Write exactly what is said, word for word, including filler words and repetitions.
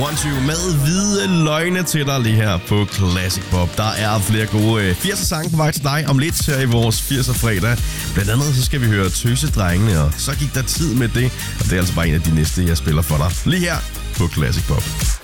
One Two med hvide løgne til dig lige her på Classic Pop. Der er flere gode firserne sange på vej til dig om lidt her i vores firser fredag. Blandt andet så skal vi høre Tøsedrengene, og så gik der tid med det. Og det er altså bare en af de næste, jeg spiller for dig lige her på Classic Pop.